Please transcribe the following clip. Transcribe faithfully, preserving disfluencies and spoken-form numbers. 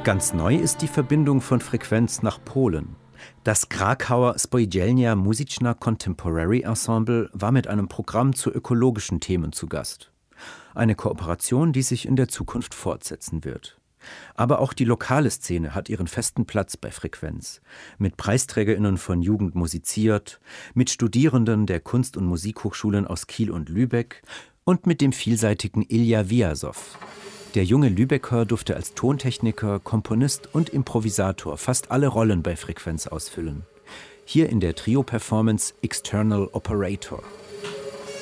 Ganz neu ist die Verbindung von Frequenz nach Polen. Das Krakauer Spółdzielnia Muzyczna Contemporary Ensemble war mit einem Programm zu ökologischen Themen zu Gast. Eine Kooperation, die sich in der Zukunft fortsetzen wird. Aber auch die lokale Szene hat ihren festen Platz bei Frequenz. Mit PreisträgerInnen von Jugend musiziert, mit Studierenden der Kunst- und Musikhochschulen aus Kiel und Lübeck und mit dem vielseitigen Ilja Wiesaw. Der junge Lübecker durfte als Tontechniker, Komponist und Improvisator fast alle Rollen bei Frequenz ausfüllen. Hier in der Trio-Performance External Operator.